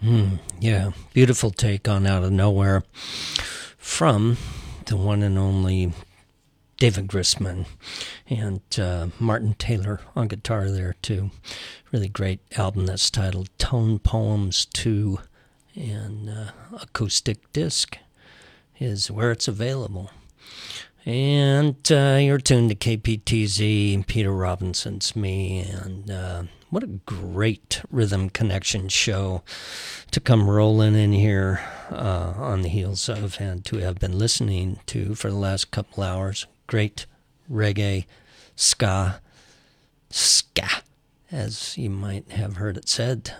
Yeah, beautiful take on Out of Nowhere from the one and only David Grisman and Martin Taylor on guitar there too. Really great album that's titled Tone Poems 2, and acoustic disc is where it's available. And you're tuned to KPTZ, Peter Robinson's me, and what a great Rhythm Connection show to come rolling in here on the heels of, and to have been listening to for the last couple hours. Great reggae, ska, as you might have heard it said.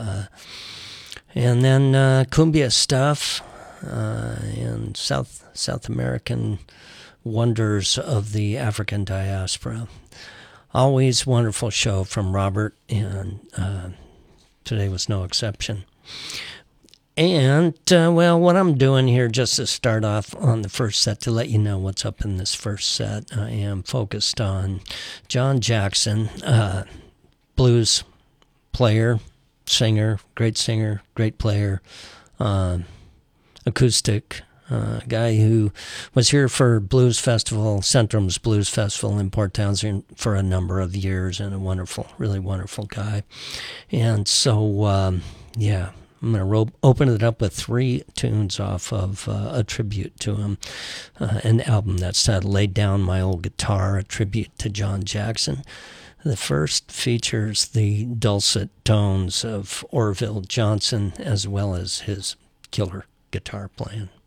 And then cumbia stuff, and South American wonders of the African diaspora. Always wonderful show from Robert, and today was no exception. And, well, what I'm doing here just to start off on the first set, to let you know what's up in this first set, I am focused on John Jackson, blues player, singer, great player, acoustic guy who was here for Blues Festival, Centrum's Blues Festival in Port Townsend for a number of years, and a wonderful, really wonderful guy. And so, yeah, I'm going to open it up with 3 tunes off of a tribute to him, an album that's titled Laid Down My Old Guitar, a tribute to John Jackson. The first features the dulcet tones of Orville Johnson, as well as his killer guitar playing.